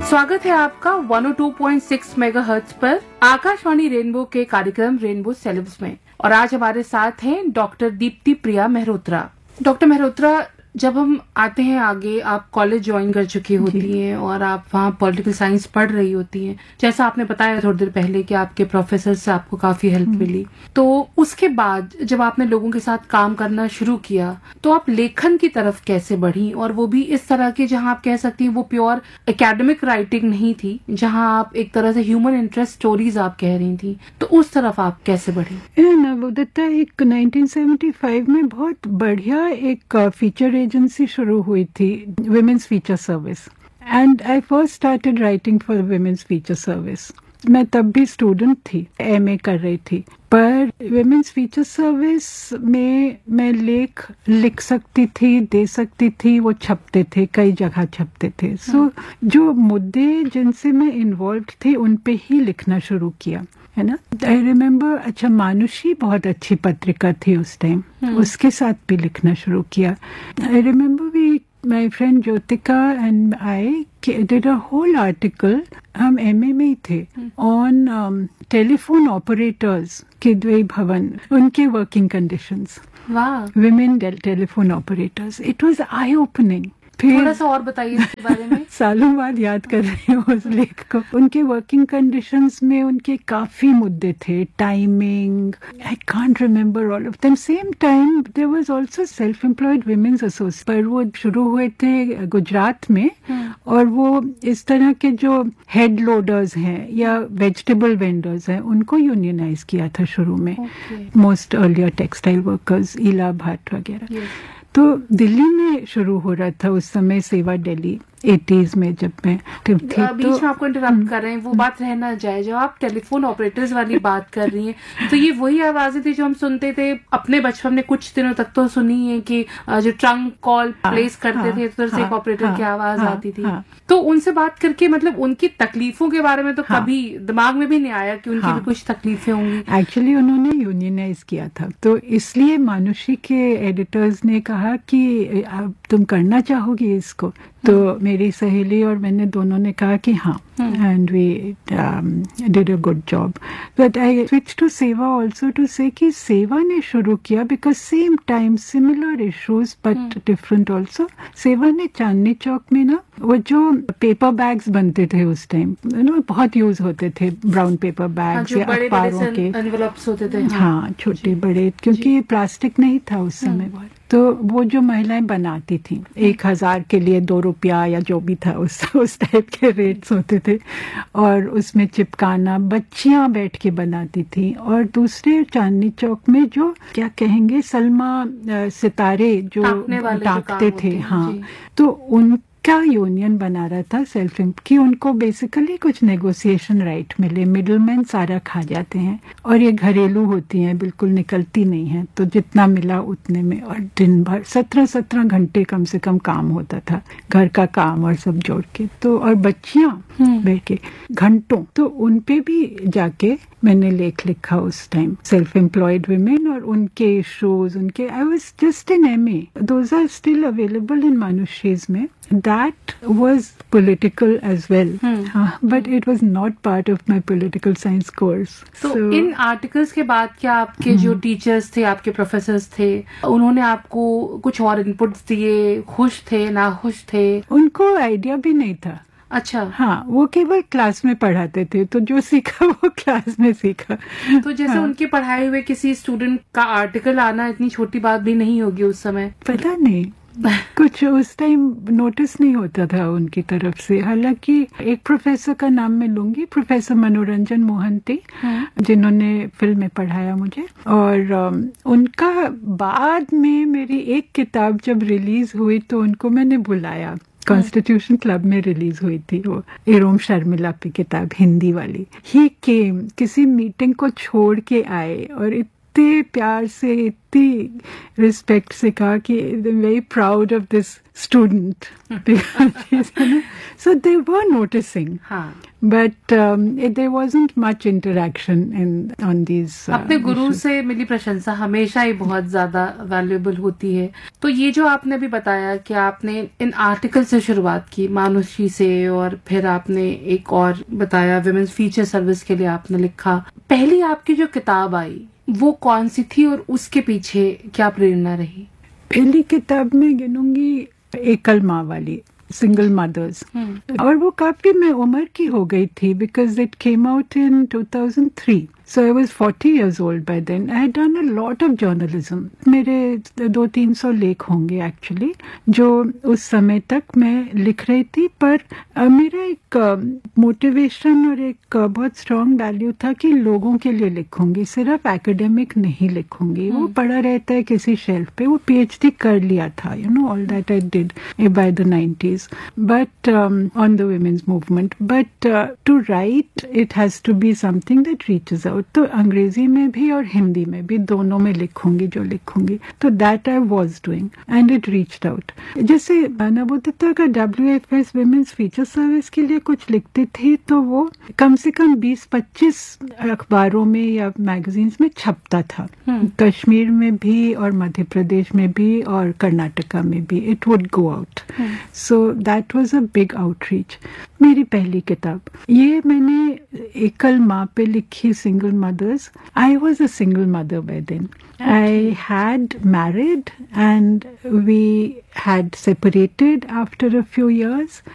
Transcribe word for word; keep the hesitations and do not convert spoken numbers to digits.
स्वागत है आपका एक सौ दो पॉइंट छह मेगाहर्ट्ज पर आकाशवाणी रेनबो के कार्यक्रम रेनबो सेलेब्स में। और आज हमारे साथ हैं डॉक्टर दीप्ति प्रिया मेहरोत्रा। डॉक्टर मेहरोत्रा, जब हम आते हैं आगे, आप कॉलेज ज्वाइन कर चुकी होती हैं और आप वहाँ पॉलिटिकल साइंस पढ़ रही होती हैं। जैसा आपने बताया थोड़ी देर पहले कि आपके प्रोफेसर से आपको काफी हेल्प मिली, तो उसके बाद जब आपने लोगों के साथ काम करना शुरू किया तो आप लेखन की तरफ कैसे बढ़ी, और वो भी इस तरह की जहाँ आप कह सकती हैं वो प्योर एकेडमिक राइटिंग नहीं थी, जहाँ आप एक तरह से ह्यूमन इंटरेस्ट स्टोरीज आप कह रही थी, तो उस तरफ आप कैसे बढ़ी? नवोदिता, एक नाइनटीन सेवेंटी फाइव में बहुत बढ़िया एक फीचर एजेंसी शुरू हुई थी, women's feature service, and I first started writing for women's feature service. मैं तब भी स्टूडेंट थी, एमए कर रही थी, पर विमेन्स फीचर सर्विस में मैं लेख लिख सकती थी, दे सकती थी, वो छपते थे, कई जगह छपते थे। सो so, जो मुद्दे जिनसे मैं इन्वॉल्व थी उन पे ही लिखना शुरू किया, है ना। आई रिमेम्बर, अच्छा, मानुषी बहुत अच्छी पत्रिका थी उस टाइम, उसके साथ भी लिखना शुरू किया। I remember we my friend Jyotika and I did a whole article, हम एमए में ही थे, ऑन टेलीफोन ऑपरेटर्स किदवई भवन, उनके working conditions, women telephone operators. It was I opening. थोड़ा सा और बताइए इसके बारे में। सालों बाद याद कर रही हूँ उस लेख को। उनके वर्किंग कंडीशंस में उनके काफी मुद्दे थे, timing, I can't remember all of them. Same time there was also self employed women's association, पर वो शुरू हुए थे गुजरात में, और वो इस तरह के जो हेड लोडर्स हैं या वेजिटेबल वेंडर्स हैं उनको यूनियनाइज किया था शुरू में, मोस्ट अर्लियर टेक्सटाइल वर्कर्स, इला भाट वगैरह। तो दिल्ली में शुरू हो रहा था उस समय सेवा दिल्ली, एटीज में जब मैं थी। बीच में आपको इंटरप्ट कर रहे हैं, वो बात रहना जाए। जब आप टेलीफोन ऑपरेटर्स वाली बात कर रही हैं, तो ये वही आवाजें थी जो हम सुनते थे अपने बचपन में, कुछ दिनों तक तो सुनी है कि जो ट्रंक कॉल प्लेस करते थे तो से एक ऑपरेटर की आवाज आती थी। तो उनसे बात करके, मतलब उनकी तकलीफों के बारे में तो कभी दिमाग में भी नहीं आया कि उनकी भी कुछ तकलीफें होंगी। एक्चुअली उन्होंने यूनियनाइज किया था, तो इसलिए मानुषी के एडिटर्स ने कहा कि अब तुम करना चाहोगी इसको, तो मेरी सहेली और मैंने दोनों ने कहा कि हाँ, and we did a good job. But I switch to सेवा ऑल्सो टू से कि सेवा ने शुरू किया because same time similar issues but different also. सेवा ने चांदनी चौक में ना, वो जो पेपर बैग्स बनते थे उस टाइम, यू नो, बहुत यूज होते थे, ब्राउन पेपर बैग्स या अखबारों के एनवेलप्स होते थे, हाँ, छोटे बड़े, क्योंकि प्लास्टिक नहीं था उस समय बहुत। तो वो जो महिलाएं बनाती थी, एक हजार के लिए दो रुपया या जो भी था, उस उस टाइप के रेट्स होते थे, और उसमें चिपकाना, बच्चियां बैठ के बनाती थी। और दूसरे चांदनी चौक में जो क्या कहेंगे, सलमा सितारे जो टाकते थे, हाँ, तो उन क्या यूनियन बना रहा था सेल्फ कि उनको बेसिकली कुछ नेगोशिएशन राइट मिले। मिडलमैन सारा खा जाते हैं और ये घरेलू होती हैं, बिल्कुल निकलती नहीं है, तो जितना मिला उतने में, और दिन भर सत्रह सत्रह घंटे कम से कम काम होता था, घर का काम और सब जोड़ के। तो और बच्चियां बैठ के घंटों, तो उन पे भी जाके मैंने लेख लिखा उस टाइम, सेल्फ एम्प्लॉयड वुमेन और उनके इश्यूज, उनके। I was just in MA, those are still available in मानुषीज में। That was political as well, hmm. uh, but it was not part of my political science course. So, so in articles के बाद क्या आपके hmm. जो teachers थे, आपके professors थे, उन्होंने आपको कुछ और इनपुट्स दिए? खुश थे, ना खुश थे? उनको आइडिया भी नहीं था। अच्छा, हाँ, वो केवल क्लास में पढ़ाते थे, तो जो सीखा वो क्लास में सीखा। तो जैसे हाँ. उनके पढ़ाए हुए किसी स्टूडेंट का आर्टिकल आना इतनी छोटी बात भी नहीं होगी उस समय? पता नहीं, कुछ उस टाइम नोटिस नहीं होता था उनकी तरफ से। हालांकि एक प्रोफेसर का नाम मैं लूंगी, प्रोफेसर मनोरंजन मोहंती, जिन्होंने फिल्म में पढ़ाया मुझे, और उनका बाद में मेरी एक किताब जब रिलीज हुई तो उनको मैंने बुलाया, कॉन्स्टिट्यूशन क्लब में रिलीज हुई थी वो इरोम शर्मिला की किताब, हिंदी वाली। ही केम, किसी मीटिंग को छोड़ के आए और इतने प्यार से, इतनी रिस्पेक्ट से कहा कि very proud of this student because she's, you know, so they were noticing. हाँ. But um, it, there wasn't much interaction in on these. Uh, अपने गुरु issues. से मिली प्रशंसा हमेशा ही बहुत ज्यादा वैल्यूएबल होती है. तो ये जो आपने भी बताया कि आपने इन आर्टिकल से शुरुआत की, मानुषी से, और फिर आपने एक और बताया विमेन्स फीचर सर्विस के लिए आपने लिखा. पहली आपकी जो किताब आई वो कौन सी थी और उसके पीछे क्या प्रेरणा रही? पहली किताब में गिनूंगी एकल माँ वाली, सिंगल मदर्स. और वो काफी मैं उम्र की हो गई थी because it came out in two thousand three. So I was forty years old by then. I had done a lot of journalism. मेरे दो तीन सौ लेख होंगे एक्चुअली जो उस समय तक मैं लिख रही थी. पर uh, मेरा एक मोटिवेशन uh, और एक uh, बहुत स्ट्रॉन्ग वैल्यू था कि लोगों के लिए लिखूंगी, सिर्फ एकेडमिक नहीं लिखूंगी. hmm. वो पड़ा रहता है किसी शेल्फ पे. वो पीएचडी कर लिया था, you know, all that I did by the nineties, but on the women's movement. But to right it has to be something that reaches out. तो अंग्रेजी में भी और हिंदी में भी, दोनों में लिखूंगी जो लिखूंगी. तो that I was doing and it reached out. जैसे नवोदिता का W F S women's feature service के लिए कुछ लिखती थी तो वो कम से कम बीस पच्चीस अखबारों में या मैगजीन्स में छपता था. hmm. कश्मीर में भी और मध्य प्रदेश में भी और कर्नाटका में भी it would go out. So that was a big outreach. मेरी पहली किताब ये मैंने एकल माँ पे लिखी, single mothers. I was a single mother by then. Okay. I had married and we had separated after a few years